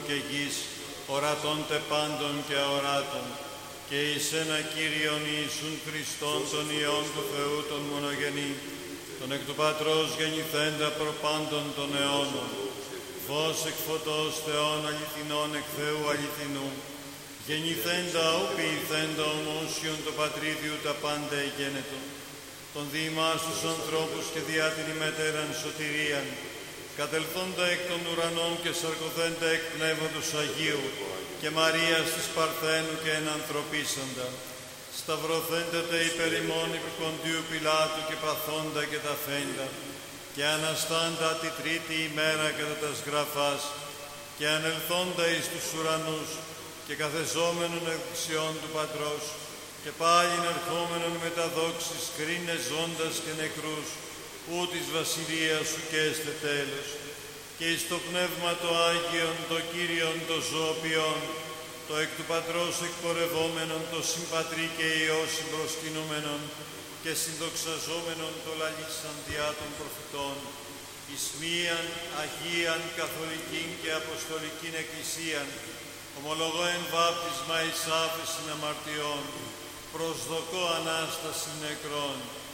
και γης, ορατών τε πάντων και αοράτων, και εις ένα Κύριον Ιησούν Χριστόν, τον Υιόν του Θεού, τον μονογενή, τον εκ του Πατρός γεννηθέντα προπάντων των αιώνων, φως εκ φωτός Θεών αληθινών εκ Θεού αληθινού, γεννηθέντα ου ποιηθέντα ομόσιον το Πατρίδιου τα πάντα εγένετο, τον διημάς τους ανθρώπους και διά την ημετέραν σωτηρίαν, κατελθόντα εκ των ουρανών και σαρκωθέντα εκ Πνεύματος Αγίου και Μαρίας της Παρθένου και ενανθρωπίσαντα, σταυρωθέντα τε υπερ ημών επί Ποντίου Πιλάτου και παθόντα και ταφέντα, και αναστάντα τη τρίτη ημέρα κατά τας γραφάς, και ανελθόντα εις τους ουρανούς, και καθεζόμενον εκ δεξιών του Πατρός, και πάλιν ερχόμενον με τα δόξης κρίνες ζώντας και νεκρούς, ού της βασιλείας σου και έστε τέλος, και εις το Πνεύμα το Άγιον, το Κύριον, το ζωοποιόν, το εκ του Πατρός εκπορευόμενον, το συμπατρί και Υιό συμπροσκυνούμενον, και συνδοξαζόμενον το λαλήσαν διά των προφητών, εις μίαν Αγίαν Καθολικήν και Αποστολικήν Εκκλησίαν, ομολογώ εν βάπτισμα εις άφεσιν αμαρτιών, προσδοκώ Ανάσταση νεκρών,